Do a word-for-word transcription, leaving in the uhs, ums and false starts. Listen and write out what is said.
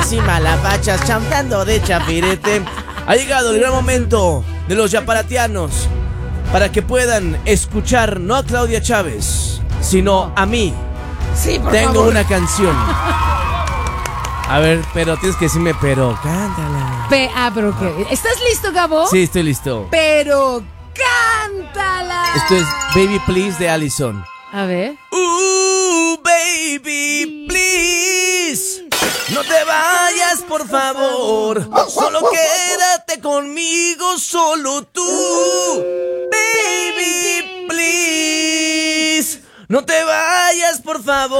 y malapachas, chambeando de chapirete. Ha llegado el gran momento de los yaparatianos para que puedan escuchar no a Claudia Chávez, sino a mí. Sí, por Tengo favor. una canción. A ver, pero tienes que decirme, pero cántala. Pe ah, pero ¿qué? ¿Estás listo, Gabo? Sí, estoy listo. Pero cántala. Esto es Baby Please de Allison. A ver. Uh, baby, please. No te vayas, por favor. Solo quédate conmigo, solo tú. Baby, please. No te vayas, por favor.